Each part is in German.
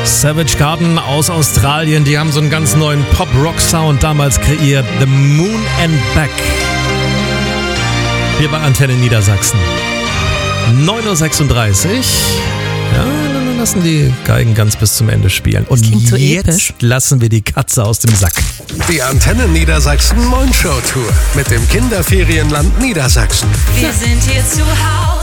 Savage Garden aus Australien, die haben so einen ganz neuen Pop-Rock-Sound damals kreiert. The Moon and Back. Hier bei Antenne Niedersachsen. 9.36 Uhr. Ja, dann lassen die Geigen ganz bis zum Ende spielen. Und so jetzt episch. lassen wir die Katze aus dem Sack. Die Antenne Niedersachsen Mondshow Tour mit dem Kinderferienland Niedersachsen. Wir sind hier zu Hause.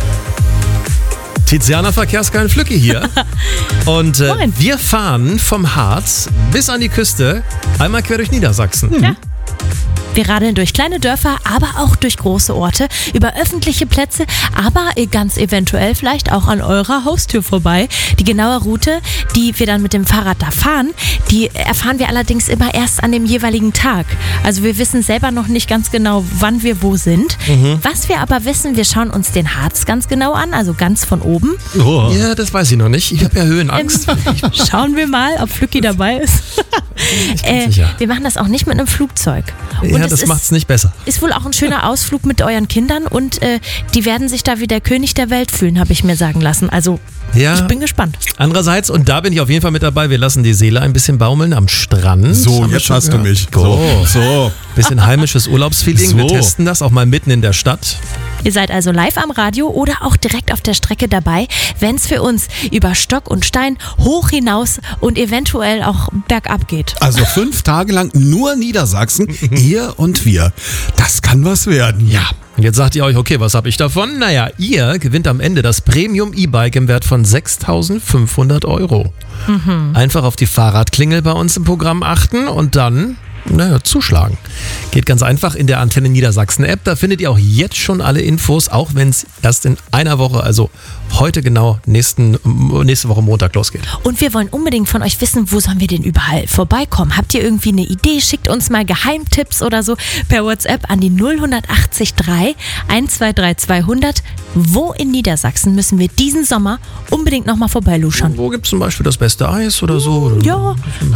Tiziana Verkehrskein Flücke hier. Und Moin. wir fahren vom Harz bis an die Küste, einmal quer durch Niedersachsen. Ja. Wir radeln durch kleine Dörfer, aber auch durch große Orte, über öffentliche Plätze, aber ganz eventuell vielleicht auch an eurer Haustür vorbei. Die genaue Route, die wir dann mit dem Fahrrad da fahren, die erfahren wir allerdings immer erst an dem jeweiligen Tag. Also wir wissen selber noch nicht ganz genau, wann wir wo sind. Was wir aber wissen, wir schauen uns den Harz ganz genau an, also ganz von oben. Oh. Ja, das weiß ich noch nicht. Ich habe ja Höhenangst. Schauen wir mal, ob Flücki dabei ist. sicher. Wir machen das auch nicht mit einem Flugzeug. Und Ja, das macht's nicht besser. Ist wohl auch ein schöner Ausflug mit euren Kindern und die werden sich da wie der König der Welt fühlen, habe ich mir sagen lassen. Also Ja. ich bin gespannt. Andererseits, und da bin ich auf jeden Fall mit dabei, wir lassen die Seele ein bisschen baumeln am Strand. So, Haben wir jetzt schon hast du gehört. mich. Oh. So. Bisschen heimisches Urlaubsfeeling. Wir So. testen das auch mal mitten in der Stadt. Ihr seid also live am Radio oder auch direkt auf der Strecke dabei, wenn es für uns über Stock und Stein hoch hinaus und eventuell auch bergab geht. Also 5 Tage lang nur Niedersachsen, ihr und wir. Das kann was werden. Ja. Und jetzt sagt ihr euch, okay, was habe ich davon? Naja, ihr gewinnt am Ende das Premium E-Bike im Wert von 6.500 €. Einfach auf die Fahrradklingel bei uns im Programm achten und dann zuschlagen. Geht ganz einfach in der Antenne Niedersachsen App. Da findet ihr auch jetzt schon alle Infos, auch wenn es erst in einer Woche, also heute genau, nächste Woche Montag losgeht. Und wir wollen unbedingt von euch wissen, wo sollen wir denn überall vorbeikommen? Habt ihr irgendwie eine Idee? Schickt uns mal Geheimtipps oder so per WhatsApp an die 0183 123 200. Wo in Niedersachsen müssen wir diesen Sommer unbedingt nochmal vorbeiluschern? Wo gibt es zum Beispiel das beste Eis oder so? Ja,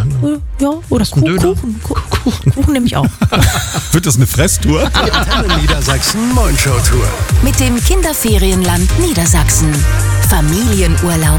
oder Döner? Kuchen nehme ich auch. Wird das eine Fresstour? Die Antenne Niedersachsen Mondshow Tour. Mit dem Kinderferienland Niedersachsen. Familienurlaub